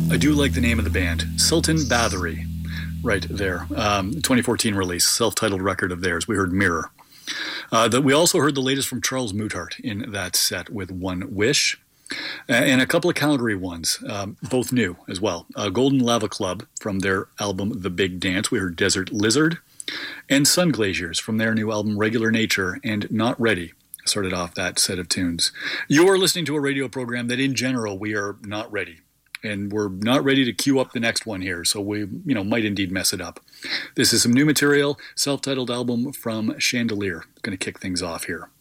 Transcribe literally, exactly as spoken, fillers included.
I do like the name of the band, Sultan Bathory, right there. Um, twenty fourteen release, self-titled record of theirs. We heard Mirror. Uh, the, we also heard the latest from Charles Mouthart in that set with One Wish, and a couple of Calgary ones, um, both new as well. Uh, Golden Lava Club from their album The Big Dance. We heard Desert Lizard, and Sun Glaciers from their new album Regular Nature and Not Ready. Started off that set of tunes. You are listening to a radio program that in general we are not ready. And we're not ready to queue up the next one here, so we, you know, might indeed mess it up. This is some new material, self-titled album from Chandelier. Going to kick things off here.